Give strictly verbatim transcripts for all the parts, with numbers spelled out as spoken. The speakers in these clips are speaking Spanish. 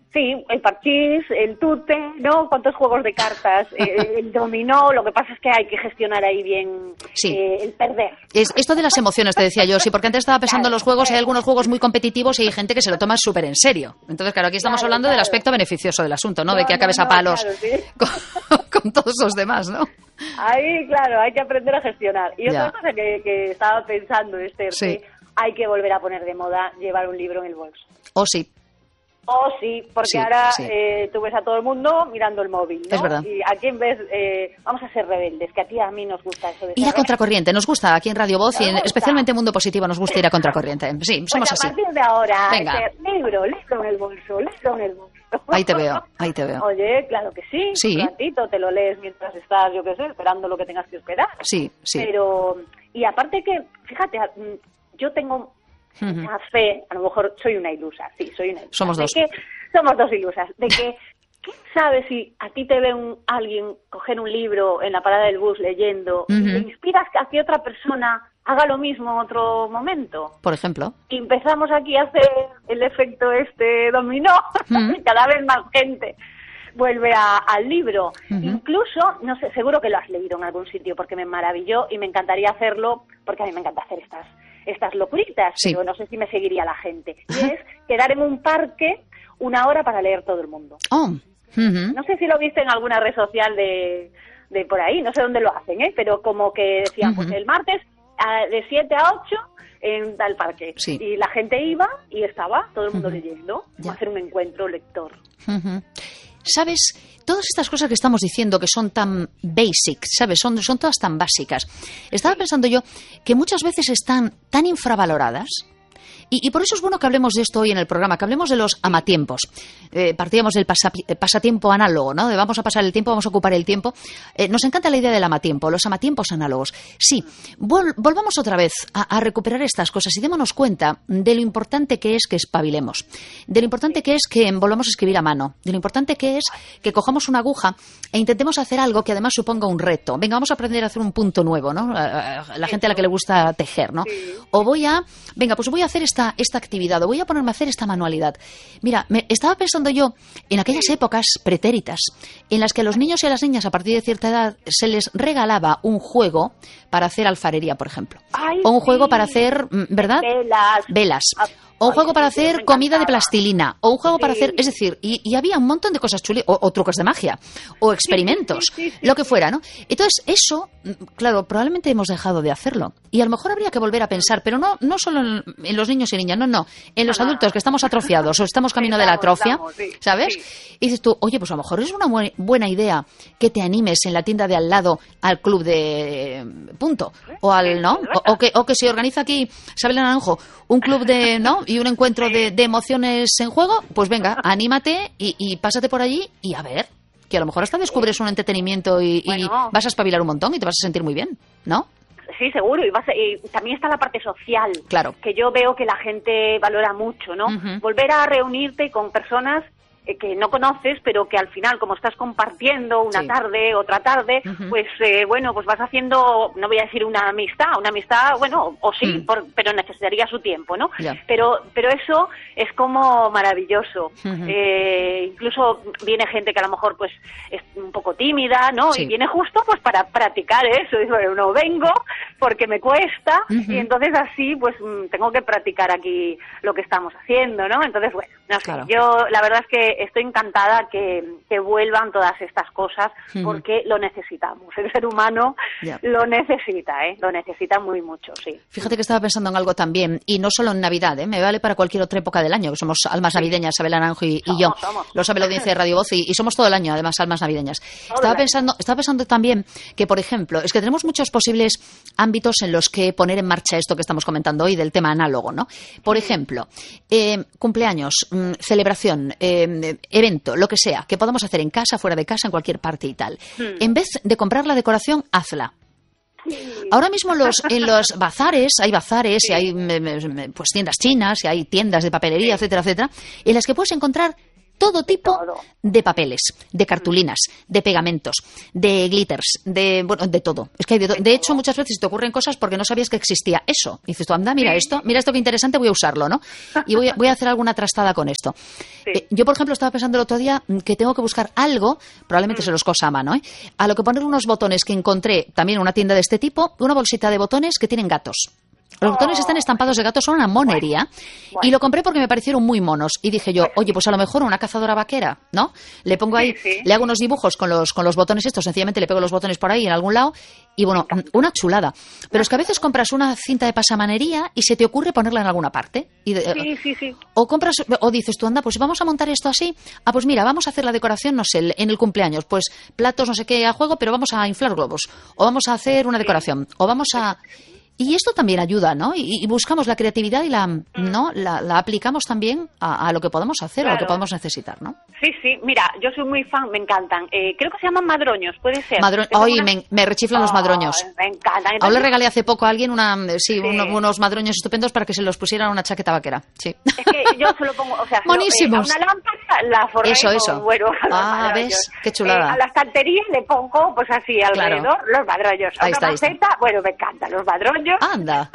Sí, el parchís, el tute, ¿no? ¿Cuántos juegos de cartas? Eh, el dominó, lo que pasa es que hay que gestionar ahí bien sí. eh, el perder. Es esto de las emociones, te decía yo, sí, porque antes estaba pensando en los juegos, hay algunos juegos muy competitivos y hay gente que se lo toma súper en serio. Entonces, claro, aquí estamos Claro, hablando claro. del aspecto beneficioso del asunto, ¿no? No, de que acabes no, a no, palos claro, sí. con, con todos los demás, ¿no? Ahí, claro, hay que aprender a gestionar. Y Ya. otra cosa que, que estaba pensando, Esther, Sí. que hay que volver a poner de moda llevar un libro en el bolso. Oh, sí. Oh, sí, porque Sí, ahora sí. eh, tú ves a todo el mundo mirando el móvil, ¿no? Es verdad. Y aquí en vez, eh, vamos a ser rebeldes, que a ti y a mí nos gusta eso de Ir ser a contracorriente, nos gusta aquí en Radio Voz y en, Nos gusta. especialmente en Mundo Positivo nos gusta ir a contracorriente. Sí, Pues somos a así. partir de ahora, Venga. Esther, libro, libro en el bolso, libro en el bolso. Ahí te veo, ahí te veo. Oye, claro que sí, Sí. un ratito te lo lees mientras estás, yo qué sé, esperando lo que tengas que esperar. Sí, sí. Pero, y aparte que, fíjate, mm, yo tengo Ujú. mucha fe, a lo mejor soy una ilusa, sí, soy una ilusa. Somos de dos. que somos dos ilusas, de que, ¿quién sabe si a ti te ve un, alguien coger un libro en la parada del bus leyendo y Ujú. le inspiras a que otra persona haga lo mismo en otro momento? Por ejemplo. Y empezamos aquí a hacer el efecto este dominó, Mm. y cada vez más gente vuelve a- al libro. Ujú. Incluso, no sé, seguro que lo has leído en algún sitio porque me maravilló y me encantaría hacerlo porque a mí me encanta hacer estas estas locuritas, Sí. pero no sé si me seguiría la gente. Y es quedar en un parque una hora para leer todo el mundo. Oh. Ujú. No sé si lo viste en alguna red social de, de por ahí, no sé dónde lo hacen, ¿eh? Pero como que decían, Ujú. pues el martes a- de siete a ocho en tal parque. Sí. Y la gente iba y estaba todo el mundo Ujú. leyendo, Ya. a hacer un encuentro lector. Ujú. ¿Sabes? Todas estas cosas que estamos diciendo que son tan basic, ¿sabes? Son, son todas tan básicas. Estaba pensando yo que muchas veces están tan infravaloradas. Y, y por eso es bueno que hablemos de esto hoy en el programa, que hablemos de los amatiempos. Eh, partíamos del pasapi- eh, pasatiempo análogo, ¿no? De vamos a pasar el tiempo, vamos a ocupar el tiempo. Eh, nos encanta la idea del amatiempo, los amatiempos análogos. Sí, vol- volvamos otra vez a, a recuperar estas cosas y démonos cuenta de lo importante que es que espabilemos, de lo importante que es que volvamos a escribir a mano, de lo importante que es que cojamos una aguja e intentemos hacer algo que además suponga un reto. Venga, vamos a aprender a hacer un punto nuevo, ¿no? A, a la gente a la que le gusta tejer, ¿no? O voy a, venga, pues voy a hacer esta, esta actividad, o voy a ponerme a hacer esta manualidad. Mira, me estaba pensando yo en aquellas épocas pretéritas en las que a los niños y a las niñas a partir de cierta edad se les regalaba un juego para hacer alfarería, por ejemplo. Ay, O un sí. juego para hacer, mm, ¿verdad? Velas. Velas. Ah, O un ay, juego para sí, hacer me comida de encantaba. plastilina. O un juego para Sí. hacer... Es decir, y, y había un montón de cosas chulas. O, o trucos de magia. O experimentos. sí, sí, sí, lo que fuera, ¿no? Entonces, eso, mm, claro, probablemente hemos dejado de hacerlo. Y a lo mejor habría que volver a pensar, pero no, no solo en, en los niños y niñas, no, no. En los No, no, adultos no. que estamos atrofiados o estamos camino de la Estamos, atrofia, estamos, sí, ¿sabes? sí. Y dices tú, oye, pues a lo mejor es una buen- buena idea que te animes en la tienda de al lado al club de eh, punto. O al, ¿no? O, o que, o que se organiza aquí, Isabel Naranjo, un club de, ¿no? Y un encuentro de, de emociones en juego, pues venga, anímate y, y pásate por allí y a ver, que a lo mejor hasta descubres un entretenimiento y, y Bueno. vas a espabilar un montón y te vas a sentir muy bien, ¿no? Sí, seguro. Y, vas a- y también está la parte social. Claro. Que yo veo que la gente valora mucho, ¿no? Ujú. Volver a reunirte con personas eh, que no conoces, pero que al final, como estás compartiendo una Sí. tarde, otra tarde, Ujú. pues, eh, bueno, pues vas haciendo, no voy a decir una amistad, una amistad, bueno, o sí, Mm. por- pero necesitaría su tiempo, ¿no? Ya. Pero, pero eso es como maravilloso. Ujú. Eh, incluso viene gente que a lo mejor, pues, es un poco tímida, ¿no? Sí. Y viene justo, pues, para practicar eso. Dice, bueno, no vengo porque me cuesta, Ujú. y entonces así, pues, mm, tengo que practicar aquí lo que estamos haciendo, ¿no? Entonces, bueno, no sé, Claro. yo la verdad es que estoy encantada que, que vuelvan todas estas cosas Ujú. porque lo necesitamos. El ser humano Ya. lo necesita, ¿eh? Lo necesita muy mucho, sí. Fíjate que estaba pensando en algo también, y no solo en Navidad, ¿eh? Me vale para cualquier otra época del año, que somos almas navideñas, Isabel Naranjo y, y Somos, yo. somos. Lo sabe la audiencia de Radio Voz y, y somos todo el año, además, almas navideñas. Todo Estaba el año. pensando, estaba pensando también que, por ejemplo, es que tenemos muchos posibles ámbitos en los que poner en marcha esto que estamos comentando hoy del tema análogo, ¿no? Por ejemplo, eh, cumpleaños, mm, celebración, eh, evento, lo que sea, que podamos hacer en casa, fuera de casa, en cualquier parte y tal. Hmm. En vez de comprar la decoración, hazla. Ahora mismo los, en los bazares, hay bazares y hay mm, mm, pues tiendas chinas y hay tiendas de papelería, etcétera, etcétera, en las que puedes encontrar todo tipo todo. de papeles, de cartulinas, de pegamentos, de glitters, de bueno, de todo. Es que hay de, de hecho muchas veces te ocurren cosas porque no sabías que existía eso. Y dices tú, anda, mira esto, mira esto qué interesante, voy a usarlo, ¿no? Y voy a, voy a hacer alguna trastada con esto. Sí. Eh, yo, por ejemplo, estaba pensando el otro día que tengo que buscar algo, probablemente mm. se los cosa a mano, ¿eh? A lo que poner unos botones que encontré también en una tienda de este tipo, una bolsita de botones que tienen gatos. Los botones están estampados de gatos, son una monería. Bueno, bueno. Y lo compré porque me parecieron muy monos. Y dije yo, oye, pues a lo mejor una cazadora vaquera, ¿no? Le pongo ahí, sí, sí. le hago unos dibujos con los, con los botones estos, sencillamente le pego los botones por ahí en algún lado. Y bueno, una chulada. Pero es que a veces compras una cinta de pasamanería y se te ocurre ponerla en alguna parte. Y de, sí, sí, sí. O compras, o dices tú, anda, pues vamos a montar esto así. Ah, pues mira, vamos a hacer la decoración, no sé, en el cumpleaños. Pues platos, no sé qué, a juego, pero vamos a inflar globos. O vamos a hacer una decoración. O vamos a... Y esto también ayuda, ¿no? Y, y buscamos la creatividad y la, ¿no? La, la aplicamos también a, a lo que podemos hacer, claro. o a lo que podemos necesitar, ¿no? Sí, sí. Mira, yo soy muy fan, me encantan. Eh, creo que se llaman madroños, ¿puede ser? Madro... Ay, una... me, me rechiflan oh, los madroños. Me encantan. Aún le regalé hace poco a alguien una, sí, sí. Uno, unos madroños estupendos para que se los pusieran a una chaqueta vaquera. Sí. Es que yo se lo pongo, o sea, buenísimos. Lo, eh, a una lámpara la forré eso, eso. con, bueno, ah, ¿ves? Qué chulada. Eh, a la estantería le pongo, pues así, alrededor, claro. los madroños. A ahí una está, maceta, bueno, me encantan los madroños. Anda.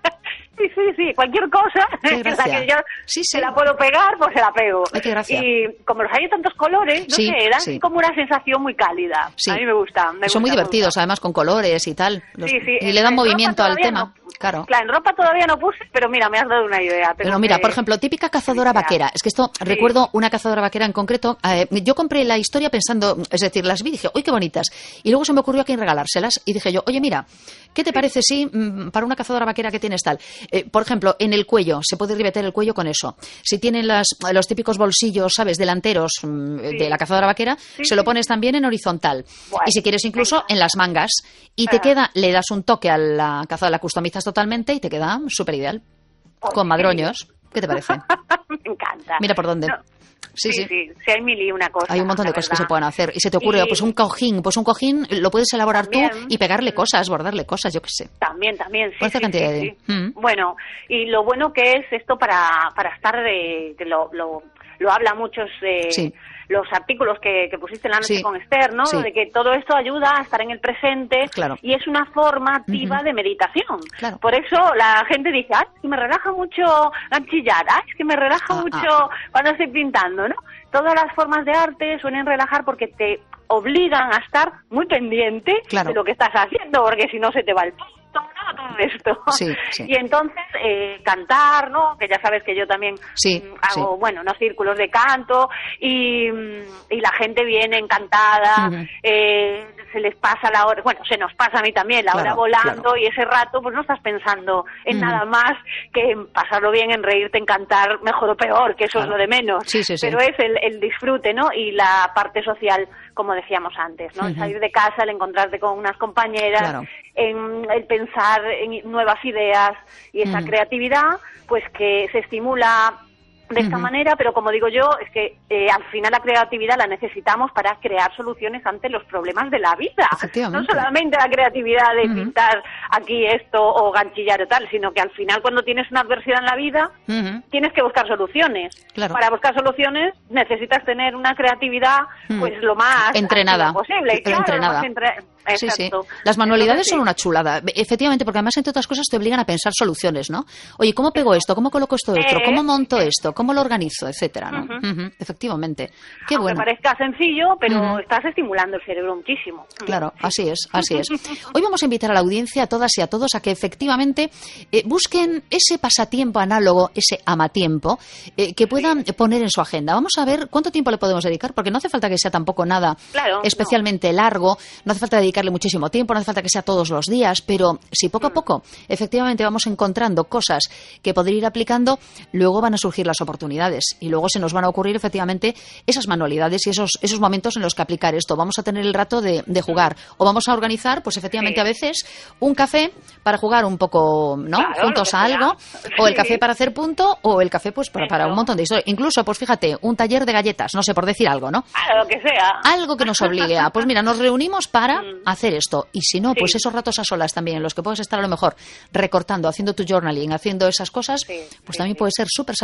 Sí, sí, sí, cualquier cosa en la que yo sí, sí. se la puedo pegar, pues se la pego. Ay, qué gracia. Y como los hay de tantos colores, no sí, sé, dan sí. como una sensación muy cálida. Sí. A mí me gusta. Me Son gusta, muy divertidos, además, con colores y tal. Los... Sí, sí. Y le dan movimiento al tema. No... Claro. claro, en ropa todavía no puse, pero mira, me has dado una idea. Pero mira, que... por ejemplo, típica cazadora vaquera. Es que esto, sí. recuerdo una cazadora vaquera en concreto. Eh, yo compré la historia pensando, es decir, las vi y dije, ¡uy, qué bonitas! Y luego se me ocurrió a quién regalárselas. Y dije yo, oye, mira, ¿qué te sí. parece si mm, para una cazadora vaquera que tienes tal? Eh, por ejemplo, en el cuello, se puede ribetear el cuello con eso. Si tienen las, los típicos bolsillos, ¿sabes?, delanteros mm, sí. de la cazadora vaquera, sí, se lo pones también en horizontal. Bueno, y si quieres incluso venga. en las mangas. Y te queda, le das un toque a la cazadora, la customizas totalmente y te queda súper ideal. Pues con madroños. ¿Qué te parece? Me encanta. Mira por dónde. No. Sí, sí, sí, sí, sí, hay mil y una cosa. Hay un montón de cosas verdad. que se pueden hacer. Y se te ocurre, y... pues un cojín, pues un cojín lo puedes elaborar también. tú y pegarle cosas, bordarle cosas, yo qué sé. También, también, sí. sí, cantidad sí, de... sí. Mm. Bueno, y lo bueno que es esto para, para estar de, de lo, lo, lo habla muchos eh, sí. los artículos que, que pusiste en la noche sí. con Esther, ¿no? Sí. De que todo esto ayuda a estar en el presente claro. y es una forma activa uh-huh. de meditación. Claro. Por eso la gente dice, ah, es que me relaja mucho ganchillar, ah, es que me relaja ah, mucho ah. cuando estoy pintando, ¿no? Todas las formas de arte suelen relajar porque te obligan a estar muy pendiente claro. de lo que estás haciendo, porque si no se te va el punto, ¿no? Todo esto. Sí, sí. Y entonces eh, cantar, ¿no? Que ya sabes que yo también sí, mm, hago, sí. bueno, unos círculos de canto y, y la gente viene encantada, uh-huh. eh, se les pasa la hora, bueno, se nos pasa a mí también la claro, hora volando claro. y ese rato pues no estás pensando en uh-huh. nada más que en pasarlo bien, en reírte, en cantar, mejor o peor, que eso claro. es lo de menos. Sí, sí, sí. Pero es el, el disfrute, ¿no? Y la parte social, como decíamos antes, ¿no? Uh-huh. El salir de casa, el encontrarte con unas compañeras, claro. en el pensar en nuevas ideas y esa uh-huh. creatividad, pues que se estimula de esta uh-huh. manera, pero como digo yo, es que eh, al final la creatividad la necesitamos para crear soluciones ante los problemas de la vida. No solamente la creatividad de uh-huh. pintar aquí esto o ganchillar o tal, sino que al final cuando tienes una adversidad en la vida, uh-huh. tienes que buscar soluciones. Claro. Para buscar soluciones necesitas tener una creatividad uh-huh. pues lo más entrenada posible. Pero claro, entrenada. Más entre... Sí, sí. Las manualidades Entonces, son sí. una chulada. Efectivamente, porque además, entre otras cosas, te obligan a pensar soluciones, ¿no? Oye, ¿cómo pego esto? ¿Cómo coloco esto otro? Eh, ¿Cómo monto esto? ¿Cómo lo organizo? Etcétera, ¿no? Uh-huh. Uh-huh. Efectivamente. Qué Aunque bueno. parezca sencillo, pero uh-huh. estás estimulando el cerebro muchísimo. Claro, así es, así es. Hoy vamos a invitar a la audiencia, a todas y a todos, a que efectivamente eh, busquen ese pasatiempo análogo, ese amatiempo, eh, que puedan sí. poner en su agenda. Vamos a ver cuánto tiempo le podemos dedicar, porque no hace falta que sea tampoco nada claro, especialmente no. largo, no hace falta dedicarle muchísimo tiempo, no hace falta que sea todos los días, pero si poco a poco efectivamente vamos encontrando cosas que poder ir aplicando, luego van a surgir las oportunidades y luego se nos van a ocurrir efectivamente esas manualidades y esos esos momentos en los que aplicar esto. Vamos a tener el rato de, de jugar o vamos a organizar, pues efectivamente sí. a veces un café para jugar un poco, ¿no? Claro, juntos a algo, sí. o el café para hacer punto, o el café pues para, para un montón de historias. Incluso, pues fíjate, un taller de galletas, no sé, por decir algo, ¿no? Ah, lo que sea. Algo que nos obligue a, pues mira, nos reunimos para mm. hacer esto. Y si no, sí. pues esos ratos a solas también, en los que puedes estar a lo mejor recortando, haciendo tu journaling, haciendo esas cosas, sí, pues sí, también sí. puede ser súper satisfactorio.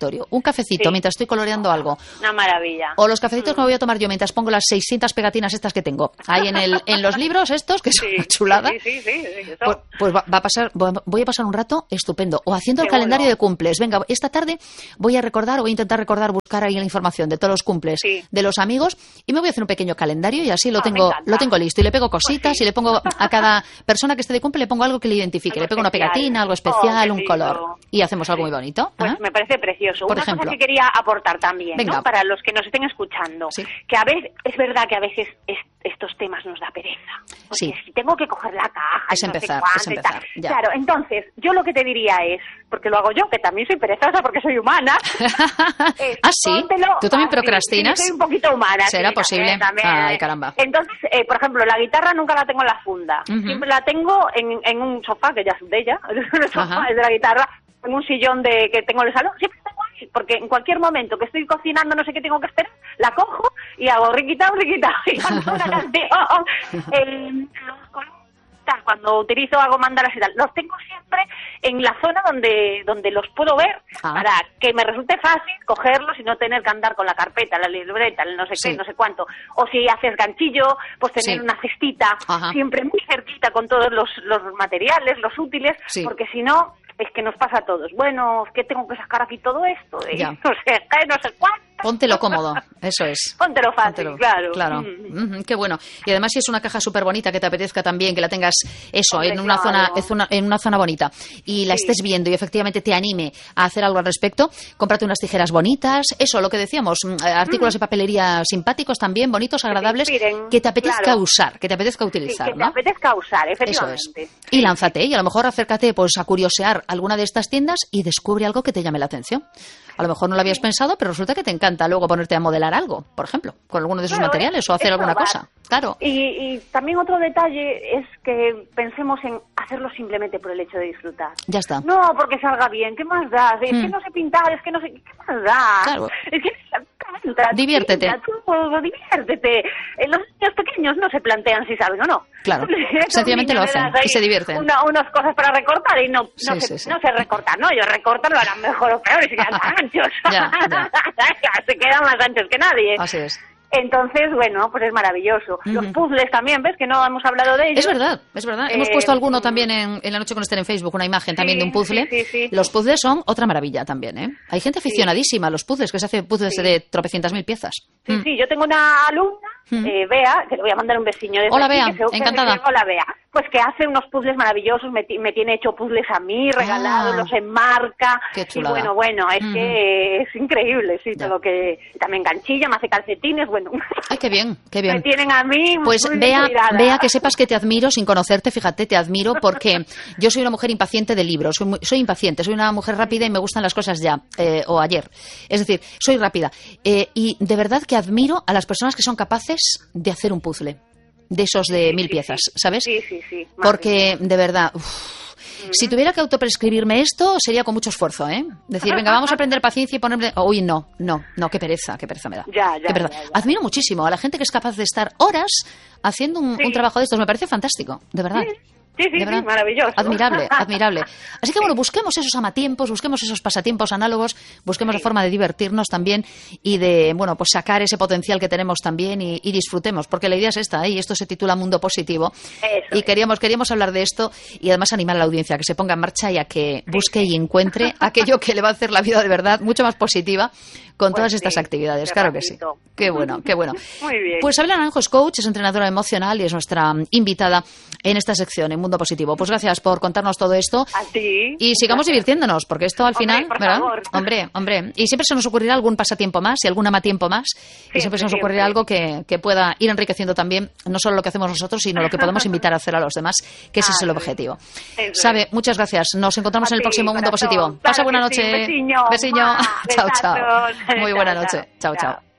escritorio, un cafecito Sí. mientras estoy coloreando algo. Una maravilla. O los cafecitos que me voy a tomar yo mientras pongo las seiscientas pegatinas estas que tengo ahí en, el, en los libros estos, que son Sí, una chulada. Sí, sí, sí. sí, eso. Pues, pues va, va a pasar, voy a pasar un rato estupendo. O haciendo el Seguro. calendario de cumples. Venga, esta tarde voy a recordar, o voy a intentar recordar, buscar ahí la información de todos los cumples Sí. de los amigos y me voy a hacer un pequeño calendario y así lo Ah, me tengo, encanta. lo tengo listo. Y le pego cositas Pues sí. y le pongo a cada persona que esté de cumple, le pongo algo que le identifique. Algo le pego una especial. pegatina, algo Oh, especial, qué un lindo. color. Y hacemos algo muy bonito. Pues ¿Ah? me parece precioso. Por Una ejemplo. cosa que quería aportar también, Venga. ¿no? Para los que nos estén escuchando, Sí. que a veces, es verdad que a veces es- estos temas nos da pereza. Porque Sí. si tengo que coger la caja, Es y no sé empezar, cuánto es y empezar, tal. ya. Claro, entonces, yo lo que te diría es, porque lo hago yo, que también soy perezosa porque soy humana. es, ¿Ah, sí? póntelo ¿Tú también fácil. procrastinas? Sí, soy un poquito humana. ¿Será sí, posible? también, también. Ay, caramba. Entonces, eh, por ejemplo, la guitarra nunca la tengo en la funda. Ujú. Siempre la tengo en, en un sofá, que ya es de ella, el sofá Ajá. es de la guitarra, en un sillón de que tengo en el salón. Siempre tengo ahí, porque en cualquier momento que estoy cocinando, no sé qué tengo que esperar, la cojo y hago riquitao, riquitao, y canto una canción. El- los colores, tal, cuando utilizo, hago mandalas y tal, los tengo siempre en la zona donde donde los puedo ver, Ah. para que me resulte fácil cogerlos y no tener que andar con la carpeta, la libreta, el no sé Sí. qué, no sé cuánto. O si haces ganchillo, pues tener Sí. una cestita Ajá. siempre muy cerquita con todos los, los materiales, los útiles, Sí. porque si no, es que nos pasa a todos. Bueno, ¿qué tengo que sacar aquí todo esto? De Ya. no sé qué, no sé cuánto. Póntelo cómodo, eso es. Póntelo fácil, Póntelo, claro. Claro. Mm. Ujú, qué bueno. Y además si es una caja súper bonita que te apetezca también, que la tengas eso, Hombre, en una claro. zona es una- en una zona bonita y la Sí. estés viendo y efectivamente te anime a hacer algo al respecto, cómprate unas tijeras bonitas, eso, lo que decíamos, mm, eh, artículos de papelería simpáticos también, bonitos, agradables, inspiren, que te apetezca claro. usar, que te apetezca Sí, utilizar, que te ¿no? apetezca usar, Eso efectivamente. es. Y lánzate, y a lo mejor acércate pues a curiosear alguna de estas tiendas y descubre algo que te llame la atención. A lo mejor no lo habías pensado, pero resulta que te encanta luego ponerte a modelar algo, por ejemplo, con alguno de esos Claro, materiales o hacer es alguna probar. cosa. Claro. Y, y también otro detalle es que pensemos en hacerlo simplemente por el hecho de disfrutar. Ya está. No, porque salga bien, ¿qué más da? Es Mm. que no sé pintar, es que no sé, ¿qué más da? Claro. Es que canta, Diviértete. pinta, tú, diviértete. Eh, Los niños pequeños no se plantean si saben o no. Claro. Esos Sencillamente niños lo le hacen das ahí y se divierten. Una, unas cosas para recortar y no, no, Sí, se, sí, sí. no se recortan, ¿no? Ellos recortan, lo harán mejor o peor y se quedan tan anchos. Ya, ya. Se quedan más anchos que nadie. Así es. Entonces, bueno, pues es maravilloso. Los Ujú. puzzles también, ¿ves? Que no hemos hablado de ellos. Es verdad, es verdad. Hemos Eh, puesto alguno mm. también en, en la noche con Esther en Facebook, una imagen también de un Sí, puzzle. sí, sí, sí. Los puzzles son otra maravilla también, ¿eh? Hay gente aficionadísima a los puzzles, que se hace puzzles Sí. de tropecientas mil piezas. Sí, Mm. sí, yo tengo una alumna, Mm. eh, Bea, que le voy a mandar un besiño desde Hola, aquí, Bea, que seguro que- encantada. que- Hola, Bea. Pues que hace unos puzzles maravillosos, me, ti- me tiene hecho puzzles a mí, regalados, Ah. los enmarca. Qué Y chulada. bueno, bueno, es Mm. que es increíble, sí, Ya. todo lo que... También ganchilla, me hace calcetines, bueno. Ay, qué bien, qué Me bien. tienen a mí Pues muy bien vea, cuidada. vea que sepas que te admiro sin conocerte, fíjate, te admiro porque yo soy una mujer impaciente de libros, soy, muy- soy impaciente, soy una mujer rápida y me gustan las cosas ya, eh, o ayer. Es decir, soy rápida. Eh, y de verdad que admiro a las personas que son capaces de hacer un puzzle, de esos de Sí, mil sí, piezas, sí. ¿sabes? Sí, sí, sí. Porque, de verdad, uf, si tuviera que autoprescribirme esto, sería con mucho esfuerzo, ¿eh? Decir, venga, vamos a aprender paciencia y ponerme... Uy, no, no, no, qué pereza, qué pereza me da. Ya, ya, Qué pereza. ya, ya. Admiro muchísimo a la gente que es capaz de estar horas haciendo un, Sí. un trabajo de estos. Me parece fantástico, de verdad. Sí, sí, De sí, verdad. maravilloso. Admirable, admirable. Así que bueno, busquemos esos amatiempos, busquemos esos pasatiempos análogos, busquemos la Sí. forma de divertirnos también y de, bueno, pues sacar ese potencial que tenemos también y, y disfrutemos, porque la idea es esta, ¿eh? Y esto se titula Mundo Positivo. Eso y es. queríamos, queríamos hablar de esto y además animar a la audiencia a que se ponga en marcha y a que busque y encuentre aquello que le va a hacer la vida de verdad mucho más positiva con Pues todas sí, estas actividades. qué Claro que sí. ratito. Qué bueno, qué bueno. Muy bien. Pues Abela Naranjo es coach, es entrenadora emocional y es nuestra mm, invitada en esta sección, en Mundo Positivo. Pues gracias por contarnos todo esto. A ti. Y sigamos divirtiéndonos, porque esto al Hombre, final, por ¿verdad? favor. Hombre, hombre. Y siempre se nos ocurrirá algún pasatiempo más y algún amatiempo más. y siempre se nos siempre. ocurrirá algo que, que pueda ir enriqueciendo también, no solo lo que hacemos nosotros, sino lo que podemos invitar a hacer a los demás, que ese Ah, es el sí. objetivo. Eso Sabe, es. muchas gracias. Nos encontramos A en el ti, próximo Mundo corazón. Positivo. Claro Pasa buena que sí, noche. besiño. Besiño. Mua, Chao, chao. besazos. Muy buena Chao, noche. Chao, chao. chao.